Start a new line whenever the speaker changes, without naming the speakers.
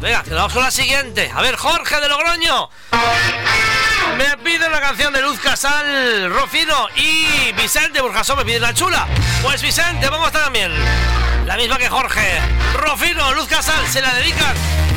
Venga, que vamos con la siguiente. A ver, Jorge de Logroño me pide una canción de Luz Casal, Rocino, y Vicente Burjasó me pide la chula. Pues Vicente, vamos a estar también. La misma que Jorge. Rocino, Luz Casal, se la dedican